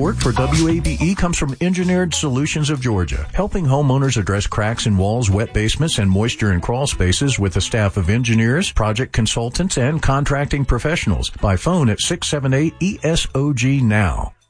Support for WABE comes from Engineered Solutions of Georgia, helping homeowners address cracks in walls, wet basements, and moisture in crawl spaces with a staff of engineers, project consultants, and contracting professionals. By phone at 678-ESOG now.